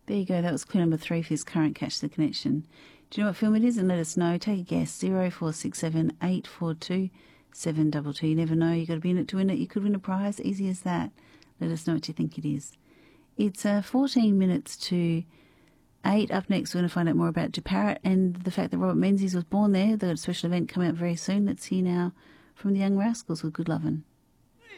There you go. That was clue number 3 for this current Catch the Connection. Do you know what film it is? And let us know. Take a guess. 0467 842 722. You never know. You've got to be in it to win it. You could win a prize. Easy as that. Let us know what you think it is. It's 14 minutes to 8. Up next, we're going to find out more about Deparrett and the fact that Robert Menzies was born there. They've got a special event coming up very soon. Let's hear now from the Young Rascals with Good Lovin'.